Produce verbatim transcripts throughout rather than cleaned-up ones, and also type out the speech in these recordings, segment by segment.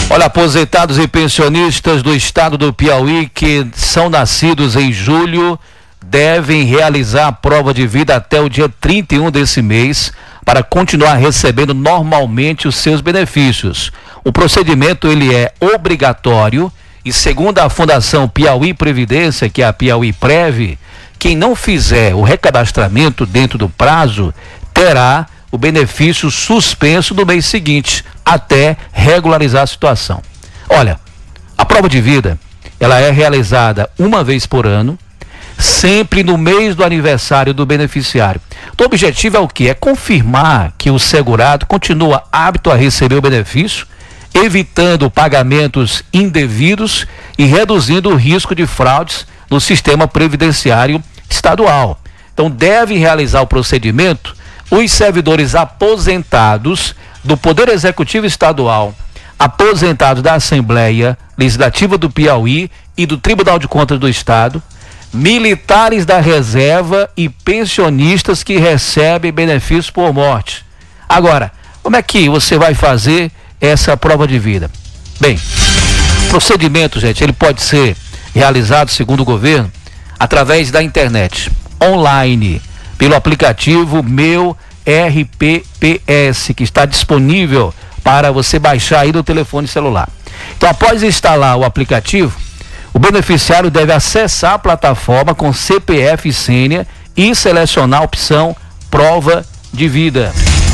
Olha, aposentados e pensionistas do estado do Piauí que são nascidos em julho devem realizar a prova de vida até o dia trinta e um desse mês para continuar recebendo normalmente os seus benefícios. O procedimento ele é obrigatório e, segundo a Fundação Piauí Previdência, que é a Piauí Prev, quem não fizer o recadastramento dentro do prazo terá o benefício suspenso no mês seguinte, até regularizar a situação. Olha, a prova de vida, ela é realizada uma vez por ano, sempre no mês do aniversário do beneficiário. Então, o objetivo é o quê? É confirmar que o segurado continua apto a receber o benefício, evitando pagamentos indevidos e reduzindo o risco de fraudes no sistema previdenciário estadual. Então, deve realizar o procedimento os servidores aposentados do Poder Executivo Estadual, aposentados da Assembleia Legislativa do Piauí e do Tribunal de Contas do Estado, militares da reserva e pensionistas que recebem benefícios por morte. Agora, como é que você vai fazer essa prova de vida? Bem, procedimento, gente, ele pode ser realizado, segundo o governo, através da internet, online, pelo aplicativo Meu R P P S, que está disponível para você baixar aí no telefone celular. Então, após instalar o aplicativo, o beneficiário deve acessar a plataforma com C P F e senha e selecionar a opção Prova de Vida.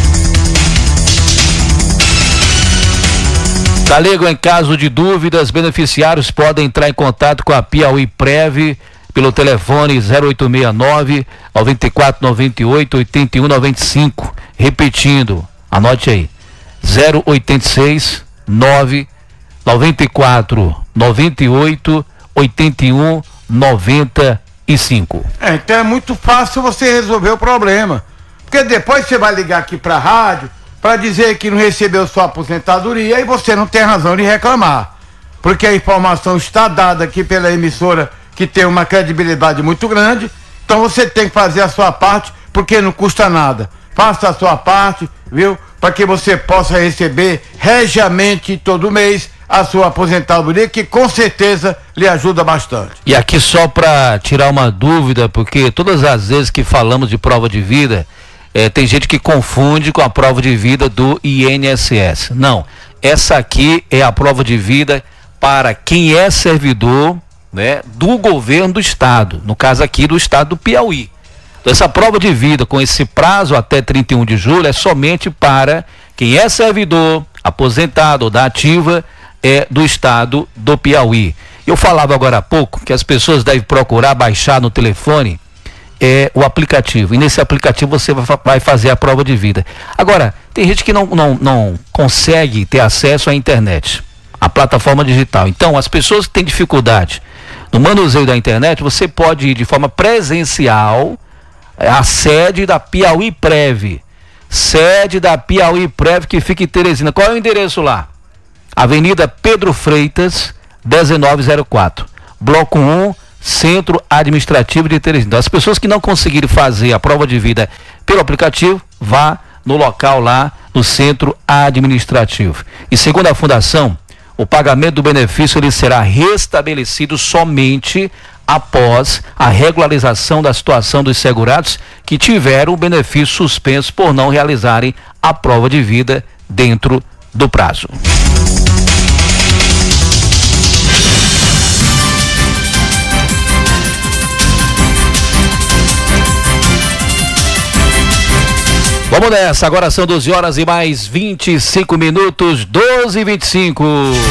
Galego, em caso de dúvidas, beneficiários podem entrar em contato com a Piauí Prev pelo telefone zero oito seis nove, nove quatro nove oito, oito um nove cinco. Repetindo, anote aí, zero oito seis nove, nove quatro nove oito, oito um nove cinco. É, então é muito fácil você resolver o problema. Porque depois você vai ligar aqui pra rádio para dizer que não recebeu sua aposentadoria e você não tem razão de reclamar. Porque a informação está dada aqui pela emissora, que tem uma credibilidade muito grande. Então você tem que fazer a sua parte, porque não custa nada. Faça a sua parte, viu? Para que você possa receber regiamente todo mês a sua aposentadoria, que com certeza lhe ajuda bastante. E aqui só para tirar uma dúvida, porque todas as vezes que falamos de prova de vida, eh, tem gente que confunde com a prova de vida do I N S S. Não, essa aqui é a prova de vida para quem é servidor, né, do governo do estado, no caso aqui do estado do Piauí. Então, essa prova de vida com esse prazo até trinta e um de julho é somente para quem é servidor, aposentado ou da ativa é, do estado do Piauí. Eu falava agora há pouco que as pessoas devem procurar baixar no telefone é, o aplicativo, e nesse aplicativo você vai fazer a prova de vida. Agora, tem gente que não, não, não consegue ter acesso à internet, à plataforma digital. Então, as pessoas que têm dificuldade no manuseio da internet, você pode ir de forma presencial à sede da Piauí Prev. Sede da Piauí Prev, que fica em Teresina. Qual é o endereço lá? Avenida Pedro Freitas, dezenove zero quatro. Bloco um, Centro Administrativo de Teresina. Então, as pessoas que não conseguirem fazer a prova de vida pelo aplicativo, vá no local lá, no Centro Administrativo. E segundo a Fundação, o pagamento do benefício ele será restabelecido somente após a regularização da situação dos segurados que tiveram o benefício suspenso por não realizarem a prova de vida dentro do prazo. Vamos nessa, agora são doze horas e mais vinte e cinco minutos, doze e vinte e cinco.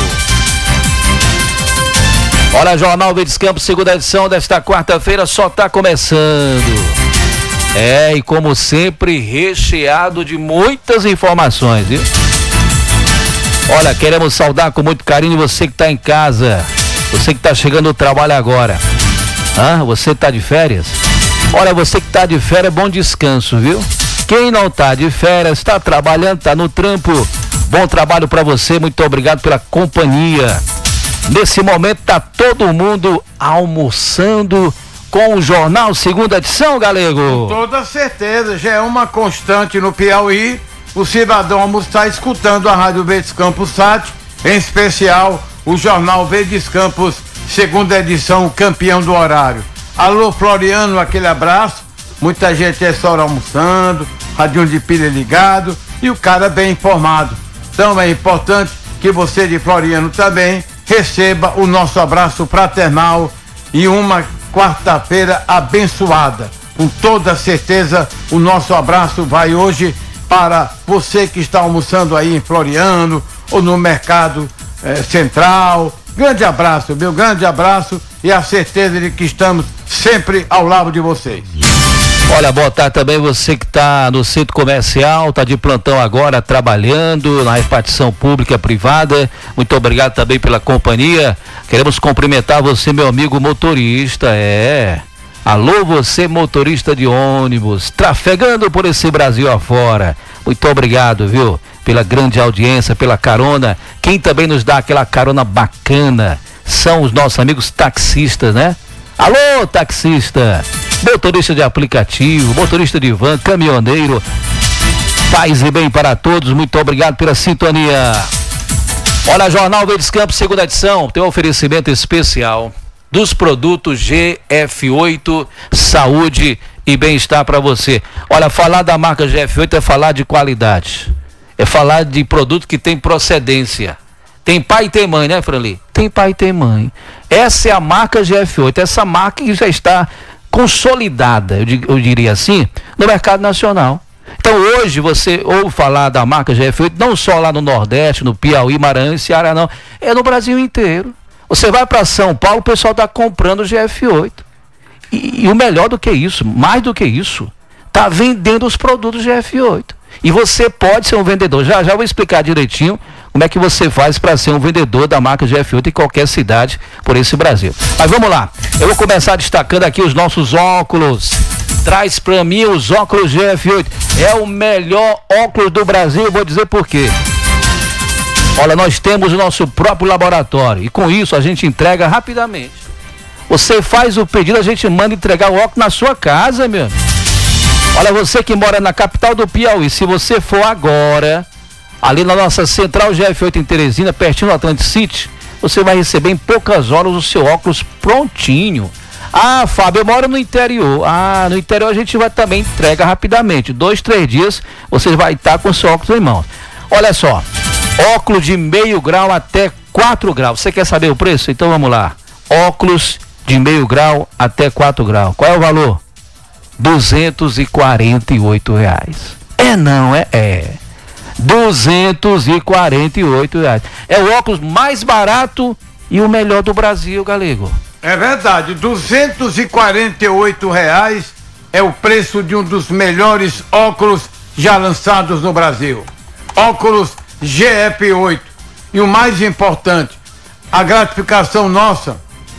Olha, Jornal Verdes Campos, segunda edição desta quarta-feira, só está começando. É, e como sempre, recheado de muitas informações, viu? Olha, queremos saudar com muito carinho você que está em casa, você que está chegando do trabalho agora. Hã? Você está de férias? Olha, você que está de férias, bom descanso, viu? Quem não está de férias, está trabalhando, está no trampo, bom trabalho para você, muito obrigado pela companhia. Nesse momento está todo mundo almoçando com o Jornal Segunda Edição, Galego. Com toda certeza, já é uma constante no Piauí, o cidadão almoçar escutando a Rádio Verdes Campos Sat em especial o Jornal Verdes Campos, segunda edição, campeão do horário. Alô, Floriano, aquele abraço. Muita gente é só almoçando, radinho de pilha ligado e o cara bem informado. Então é importante que você de Floriano também receba o nosso abraço fraternal e uma quarta-feira abençoada. Com toda certeza, o nosso abraço vai hoje para você que está almoçando aí em Floriano ou no mercado eh, central. Grande abraço, meu grande abraço e a certeza de que estamos sempre ao lado de vocês. Olha, boa tarde também você que está no centro comercial, está de plantão agora, trabalhando na repartição pública privada. Muito obrigado também pela companhia. Queremos cumprimentar você, meu amigo motorista, é... Alô, você motorista de ônibus, trafegando por esse Brasil afora. Muito obrigado, viu? Pela grande audiência, pela carona. Quem também nos dá aquela carona bacana são os nossos amigos taxistas, né? Alô, taxista, motorista de aplicativo, motorista de van, caminhoneiro. Paz e bem para todos, muito obrigado pela sintonia. Olha, Jornal Verdes Campos, segunda edição, tem um oferecimento especial dos produtos G F oito, saúde e bem-estar para você. Olha, falar da marca G F oito é falar de qualidade, é falar de produto que tem procedência. Tem pai e tem mãe, né, Franli? Tem pai e tem mãe. Essa é a marca G F oito, essa marca que já está consolidada, eu, eu diria assim, no mercado nacional. Então hoje você ouve falar da marca G F oito, não só lá no Nordeste, no Piauí, Maranhão e Ceará, não. É no Brasil inteiro. Você vai para São Paulo, o pessoal está comprando G F oito. E, e o melhor do que isso, mais do que isso, está vendendo os produtos G F oito. E você pode ser um vendedor. Já já vou explicar direitinho como é que você faz para ser um vendedor da marca G F oito em qualquer cidade por esse Brasil. Mas vamos lá, eu vou começar destacando aqui os nossos óculos. Traz para mim os óculos G F oito. É o melhor óculos do Brasil, vou dizer por quê. Olha, nós temos o nosso próprio laboratório e com isso a gente entrega rapidamente. Você faz o pedido, a gente manda entregar o óculos na sua casa, meu. Olha, você que mora na capital do Piauí, se você for agora ali na nossa central G F oito em Teresina, pertinho do Atlantic City, você vai receber em poucas horas o seu óculos prontinho. Ah, Fábio, eu moro no interior. Ah, no interior a gente vai também entrega rapidamente. Dois, três dias você vai estar com o seu óculos em mãos. Olha só, óculos de meio grau até quatro graus. Você quer saber o preço? Então vamos lá. Óculos de meio grau até quatro graus. Qual é o valor? duzentos e quarenta e oito reais. É não, é, é. duzentos e quarenta e oito reais. É o óculos mais barato e o melhor do Brasil, galego. É verdade, duzentos e quarenta e oito reais é o preço de um dos melhores óculos já lançados no Brasil. Óculos G F oito. E o mais importante, a gratificação nossa,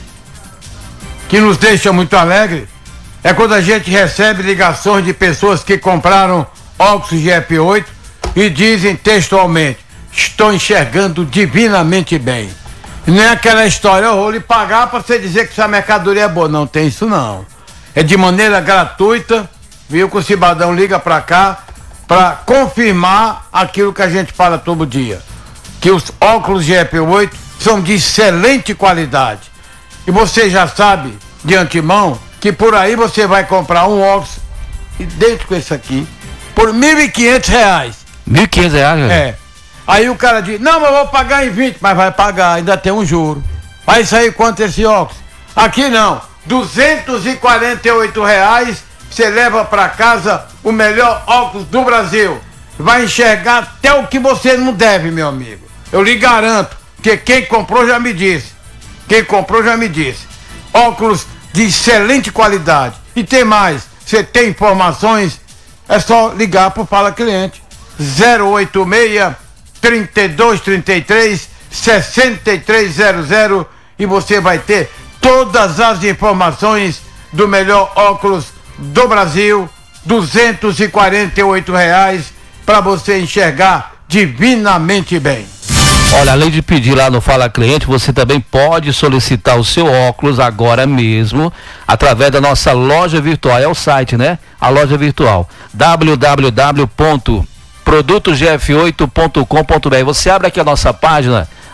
que nos deixa muito alegre, é quando a gente recebe ligações de pessoas que compraram óculos G F oito e dizem textualmente: estou enxergando divinamente bem. E não é aquela história, eu vou lhe pagar para você dizer que essa mercadoria é boa. Não tem isso não. É de maneira gratuita, viu, que o cidadão liga para cá para confirmar aquilo que a gente fala todo dia, que os óculos G F oito são de excelente qualidade. E você já sabe de antemão que por aí você vai comprar um óculos idêntico a esse aqui por mil e quinhentos reais. mil e quinhentos reais? Né? É. Aí o cara diz: não, mas eu vou pagar em vinte, mas vai pagar, ainda tem um juro. Vai sair quanto esse óculos? Aqui não, duzentos e quarenta e oito reais, você leva para casa o melhor óculos do Brasil. Vai enxergar até o que você não deve, meu amigo. Eu lhe garanto, que quem comprou já me disse. Quem comprou já me disse. Óculos de excelente qualidade. E tem mais, você tem informações, é só ligar pro Fala Cliente. zero oito seis, trinta e dois, trinta e três, sessenta e três zero zero e você vai ter todas as informações do melhor óculos do Brasil, duzentos e quarenta e oito reais para você enxergar divinamente bem. Olha, além de pedir lá no Fala Cliente, você também pode solicitar o seu óculos agora mesmo através da nossa loja virtual, é o site, né? A loja virtual, w w w ponto produtos g f oito ponto com ponto b r. Você abre aqui a nossa página,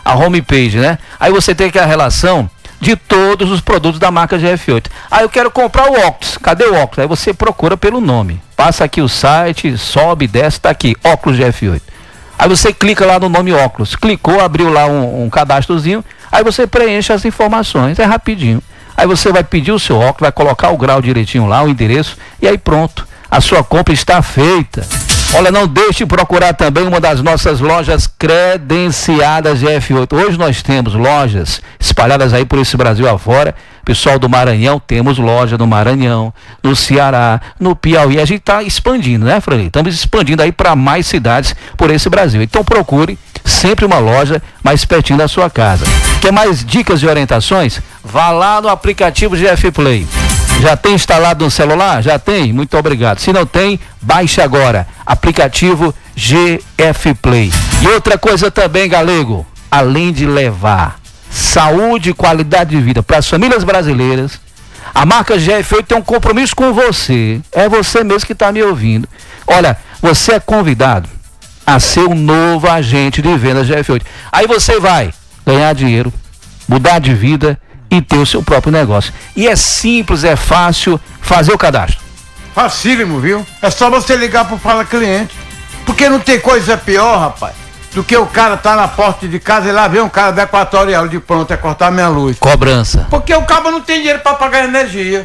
a homepage, né? Aí você tem aqui a relação de todos os produtos da marca G F oito. Ah, eu quero comprar o óculos. Cadê o óculos? Aí você procura pelo nome. Passa aqui o site, sobe, desce, tá aqui, óculos G F oito. Aí você clica lá no nome óculos. Clicou, abriu lá um, um cadastrozinho. Aí você preenche as informações. É rapidinho. Aí você vai pedir o seu óculos, vai colocar o grau direitinho lá, o endereço, e aí pronto. A sua compra está feita. Olha, não deixe de procurar também uma das nossas lojas credenciadas G F oito. Hoje nós temos lojas espalhadas aí por esse Brasil afora. Pessoal do Maranhão, temos loja no Maranhão, no Ceará, no Piauí. A gente está expandindo, né, Frei? Estamos expandindo aí para mais cidades por esse Brasil. Então procure sempre uma loja mais pertinho da sua casa. Quer mais dicas e orientações? Vá lá no aplicativo G F Play. Já tem instalado no celular? Já tem? Muito obrigado. Se não tem, baixe agora. Aplicativo G F Play. E outra coisa também, Galego, além de levar saúde e qualidade de vida para as famílias brasileiras, a marca G F oito tem um compromisso com você. É você mesmo que está me ouvindo. Olha, você é convidado a ser um novo agente de venda G F oito. Aí você vai ganhar dinheiro, mudar de vida e ter o seu próprio negócio. E é simples, é fácil fazer o cadastro. Facílimo, viu? É só você ligar pro Fala Cliente. Porque não tem coisa pior, rapaz, do que o cara tá na porta de casa e lá vem um cara da Equatorial de pronto, é cortar minha luz. Cobrança. Porque o cabo não tem dinheiro para pagar energia.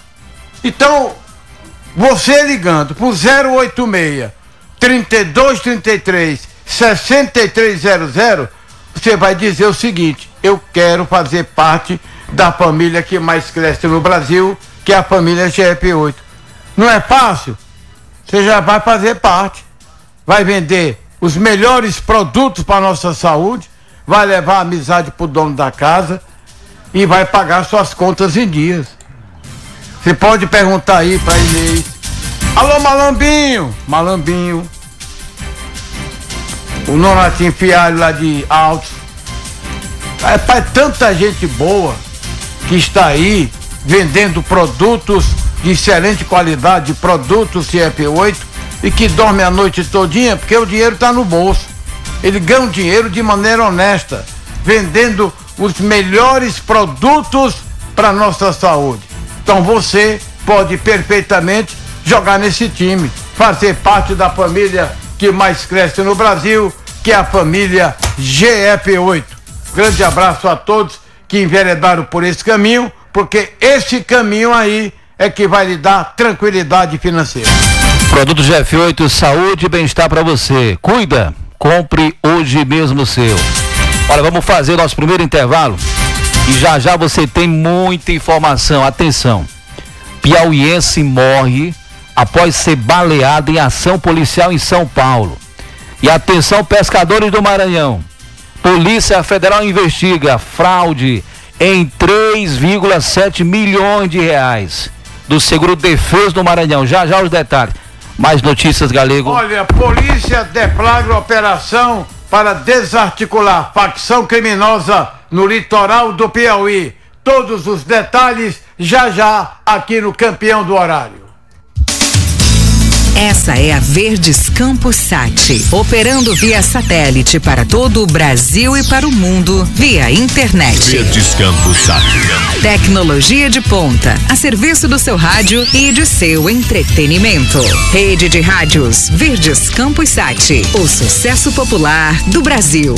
Então, você ligando pro zero oito seis, trinta e dois, trinta e três, sessenta e três zero zero, você vai dizer o seguinte: eu quero fazer parte da família que mais cresce no Brasil, que é a família G F oito. Não é fácil? Você já vai fazer parte. Vai vender os melhores produtos para a nossa saúde, vai levar a amizade para o dono da casa e vai pagar suas contas em dias. Você pode perguntar aí para Inês: alô, Malambinho? Malambinho. O Nonatinho Fialho lá de Altos. É, pai, tanta gente boa que está aí vendendo produtos de excelente qualidade, produtos G F oito, e que dorme a noite todinha porque o dinheiro está no bolso. Ele ganha o dinheiro de maneira honesta, vendendo os melhores produtos para nossa saúde. Então você pode perfeitamente jogar nesse time, fazer parte da família que mais cresce no Brasil, que é a família G F oito. Grande abraço a todos que enveredaram por esse caminho, porque esse caminho aí é que vai lhe dar tranquilidade financeira. Produto G F oito, saúde e bem-estar para você. Cuida, compre hoje mesmo o seu. Olha, vamos fazer o nosso primeiro intervalo e já já você tem muita informação. Atenção, piauiense morre após ser baleado em ação policial em São Paulo. E atenção, pescadores do Maranhão, Polícia Federal investiga fraude em três vírgula sete milhões de reais do Seguro Defesa do Maranhão. Já já os detalhes. Mais notícias, Galego. Olha, a polícia deflagra operação para desarticular facção criminosa no litoral do Piauí. Todos os detalhes já já aqui no Campeão do Horário. Essa é a Verdes Campos Sat, operando via satélite para todo o Brasil e para o mundo via internet. Verdes Campos Sat. Tecnologia de ponta, a serviço do seu rádio e de seu entretenimento. Rede de rádios Verdes Campos Sat, o sucesso popular do Brasil.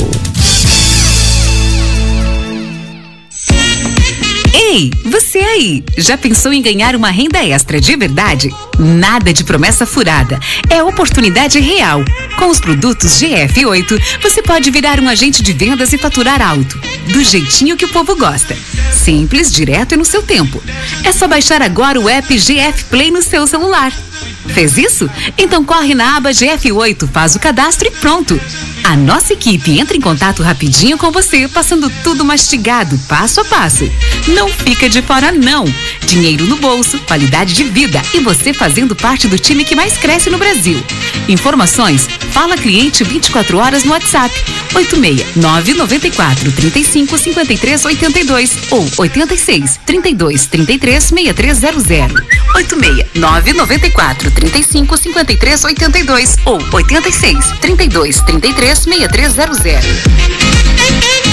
Ei, você aí, já pensou em ganhar uma renda extra de verdade? Nada de promessa furada, é oportunidade real. Com os produtos G F oito, você pode virar um agente de vendas e faturar alto, do jeitinho que o povo gosta. Simples, direto e no seu tempo. É só baixar agora o app G F Play no seu celular. Fez isso? Então corre na aba G F oito, faz o cadastro e pronto. A nossa equipe entra em contato rapidinho com você, passando tudo mastigado, passo a passo. Não fica de fora não. Dinheiro no bolso, qualidade de vida e você fazendo parte do time que mais cresce no Brasil. Informações? Fala Cliente vinte e quatro horas no WhatsApp oito seis nove nove quatro, três cinco, cinco três oito dois ou oito seis, trinta e dois, trinta e três, sessenta e três zero zero. oito seis nove nove quatro, três cinco, cinco três oito dois ou oito seis, trinta e dois, trinta e três, sessenta e três zero zero.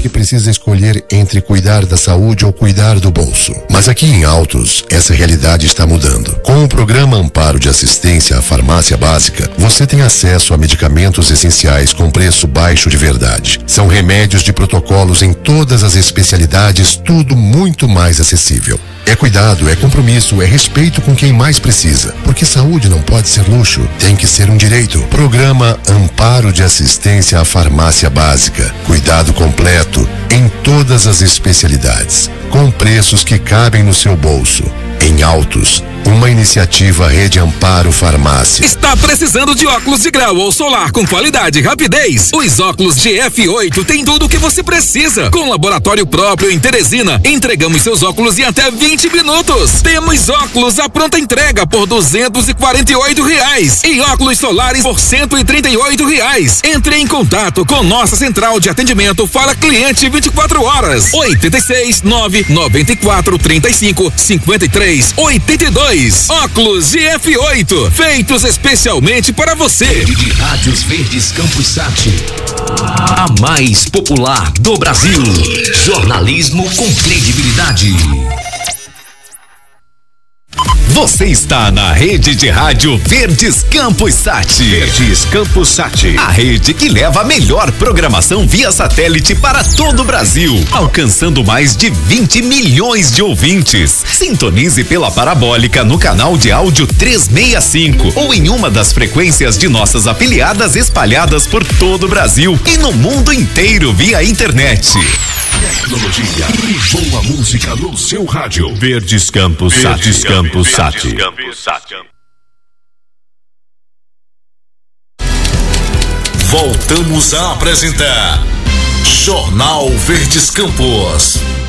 que precisa escolher entre cuidar da saúde ou cuidar do bolso. Mas aqui em Altos, essa realidade está mudando. Com o programa Amparo de Assistência à Farmácia Básica, você tem acesso a medicamentos essenciais com preço baixo de verdade. São remédios de protocolos em todas as especialidades, tudo muito mais acessível. É cuidado, é compromisso, é respeito com quem mais precisa. Porque saúde não pode ser luxo, tem que ser um direito. Programa Amparo de Assistência à Farmácia Básica. Cuidado completo em todas as especialidades, com preços que cabem no seu bolso. Em Altos, uma iniciativa Rede Amparo Farmácia. Está precisando de óculos de grau ou solar com qualidade e rapidez? Os óculos G F oito têm tudo o que você precisa. Com laboratório próprio em Teresina, entregamos seus óculos em até vinte minutos. Temos óculos à pronta entrega por duzentos e quarenta e oito reais e óculos solares por cento e trinta e oito reais. Entre em contato com nossa central de atendimento Fala Cliente vinte e quatro horas. oito seis nove nove quatro três cinco cinco três oito dois. Óculos G F oito, feitos especialmente para você. Rede de Rádios Verdes Campos Sat, a mais popular do Brasil. Jornalismo com credibilidade. Você está na rede de rádio Verdes Campos Sat. Verdes Campos Sat. A rede que leva a melhor programação via satélite para todo o Brasil, alcançando mais de vinte milhões de ouvintes. Sintonize pela parabólica no canal de áudio trezentos e sessenta e cinco ou em uma das frequências de nossas afiliadas espalhadas por todo o Brasil e no mundo inteiro via internet. Tecnologia e boa música no seu rádio. Verdes Campos Sat. Verdes Campos Sat. Voltamos a apresentar Jornal Verdes Campos.